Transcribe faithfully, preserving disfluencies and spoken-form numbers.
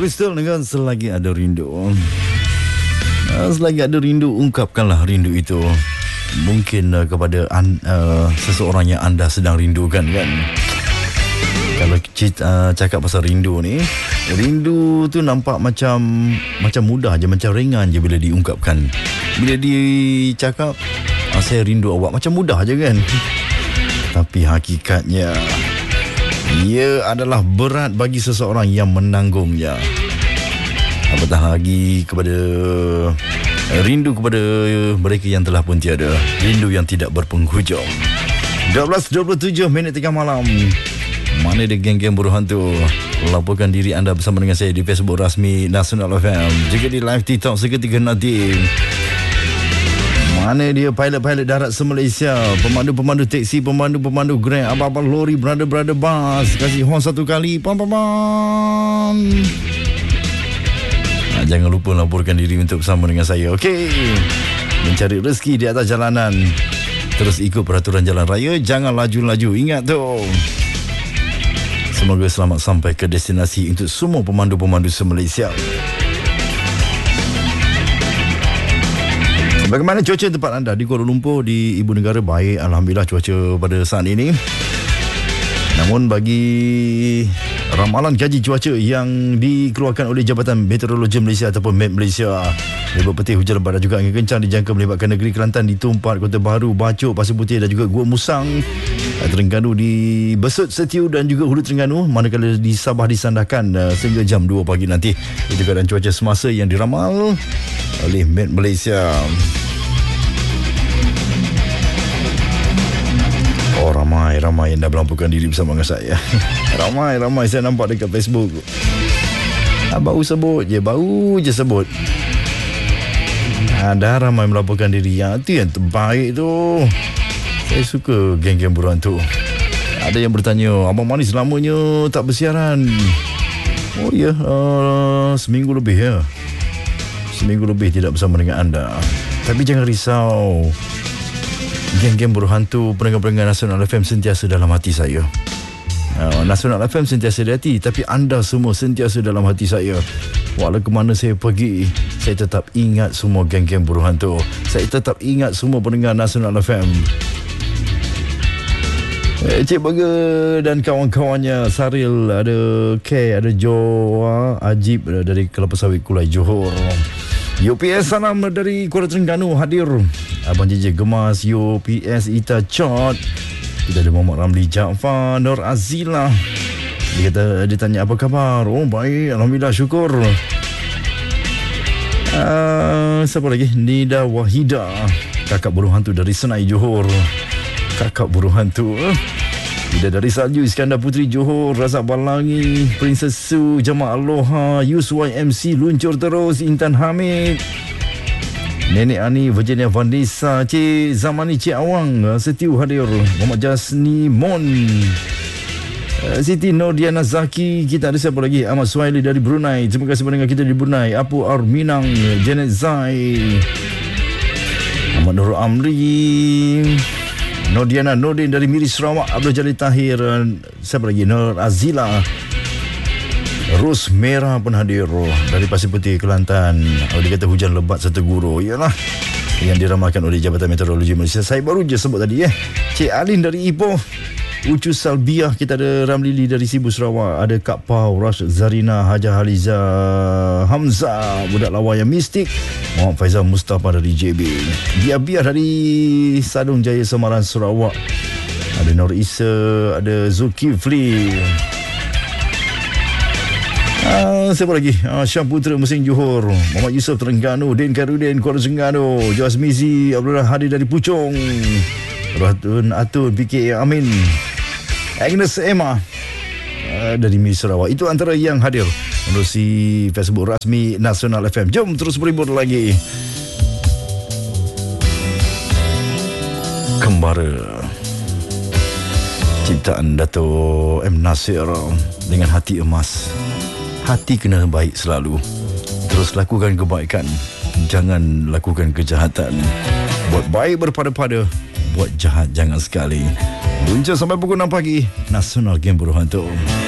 Crystal dengan Selagi Ada Rindu. uh, Selagi ada rindu, ungkapkanlah rindu itu. Mungkin uh, kepada an, uh, seseorang yang anda sedang rindukan kan. Kalau cita, uh, cakap pasal rindu ni, rindu tu nampak macam macam mudah je, macam ringan je bila diungkapkan. Bila dicakap, ah, saya rindu awak, macam mudah je kan. Tapi hakikatnya, ia adalah berat bagi seseorang yang menanggungnya. Apatah lagi kepada rindu kepada mereka yang telah pun tiada. Rindu yang tidak berpenghujung. dua belas dua puluh tujuh minit tengah malam. Mana dia geng-geng buruh hantu? Laporkan diri anda bersama dengan saya di Facebook rasmi Nasional F M, juga di live TikTok seketika nanti. Mana dia pilot-pilot darat se-Malaysia, pemandu-pemandu teksi, pemandu-pemandu Grab, apa-apa lori, brother-brother bus, kasih horn satu kali, pam-pam-pam. Nah, jangan lupa laporkan diri untuk bersama dengan saya, okey? Mencari rezeki di atas jalanan, terus ikut peraturan jalan raya, jangan laju-laju, ingat tu. Semoga selamat sampai ke destinasi untuk semua pemandu-pemandu se-Malaysia. Bagaimana cuaca tempat anda di Kuala Lumpur, di Ibu Negara? Baik, alhamdulillah cuaca pada saat ini. Namun bagi ramalan kaji cuaca yang dikeluarkan oleh Jabatan Meteorologi Malaysia ataupun M E T Malaysia, lebat petih hujan lebat dan juga angin kencang dijangka melibatkan negeri Kelantan, di Tumpat, Kota Baru, Bacok, Pasir Putih dan juga Gua Musang, Terengganu, di Besut, Setiu dan juga Hulu Terengganu, manakala di Sabah disandahkan uh, sehingga jam dua pagi nanti. Itu keadaan cuaca semasa yang diramal oleh M E T Malaysia. Oh, ramai-ramai yang dah melampaukan diri bersama dengan saya. Ramai-ramai saya nampak dekat Facebook. Ah, baru sebut je, baru je sebut. Ada ramai melaporkan diri. Yang itu yang terbaik tu. Saya suka geng-geng buruan tu. Ada yang bertanya, Abang Manis lamanya tak bersiaran. Oh ya, uh, seminggu lebih ya. Seminggu lebih tidak bersama dengan anda. Tapi jangan risau, geng-geng buruh hantu pendengar-pendengar Nasional F M sentiasa dalam hati saya. uh, Nasional F M sentiasa di hati, tapi anda semua sentiasa dalam hati saya. Walau ke mana saya pergi, saya tetap ingat semua geng-geng buruh hantu. Saya tetap ingat semua pendengar Nasional F M. eh, Cik Burger dan kawan-kawannya, Saril, ada K, ada Joa, Ajib dari Kelapa Sawit Kulai Johor, U P S Sanam dari Kuala Terengganu hadir, Abang J J Gemas, U P S Ita Chot. Kita ada Muhammad Ramli Jaafar, Nur Azila. Dia kata, dia tanya apa khabar? Oh baik, alhamdulillah, syukur. uh, Siapa lagi? Nida Wahida, kakak buruh hantu dari Senai Johor. Kakak buruh hantu. Tidak dari Salju, Iskandar Putri Johor, Razak Balangi, Princess Su, Jamaah Aloha, Yus Y M C luncur terus, Intan Hamid, Nenek Ani, Virginia Vandisa, Cik Zamani, Cik Awang, Setiu hadir, Muhammad Jasni Mon, Siti Nordiana Zaki. Kita ada siapa lagi? Ahmad Suhaili dari Brunei, terima kasih mendengar kita di Brunei. Apu Arminang, Janet Zai, Ahmad Nur Amri, Nordiana Nordin dari Miri Sarawak, Abdul Jalil Tahir, siapa lagi? Nur Azila, Ros Merah pun hadir dari Pasir Putih, Kelantan. Oh, dia kata hujan lebat serta guru. Yalah, yang diramalkan oleh Jabatan Meteorologi Malaysia. Saya baru je sebut tadi eh. Cik Alin dari Ipoh, Ucu Salbiah. Kita ada Ramlili dari Sibu Sarawak, ada Kak Pau, Rash Zarina, Haja Haliza, Hamzah, budak lawa yang mistik, Muhammad Faizal Mustafa dari J B, Biar-Biar dari Sadung Jaya Semaran Sarawak, ada Nur Isa, ada Zulkifli. Ah, siapa lagi? Ah, Syam Putra Mesin Johor, Muhammad Yusof Terengganu, Din Karudin Kuala Terengganu, Joas Mizi, Abdullah Hadir dari Puchong, Ratun Atun P K A Amin, Agnes Emma uh, dari Miri Sarawak. Itu antara yang hadir menerusi Facebook rasmi Nasional F M. Jom terus berhibur lagi. Kembara, ciptaan Dato' M. Nasir dengan hati emas. Hati kena baik selalu. Terus lakukan kebaikan, jangan lakukan kejahatan. Buat baik berpada-pada, buat jahat jangan sekali. Luncur sampai pukul enam pagi. Nasional Game Buruh Hantu.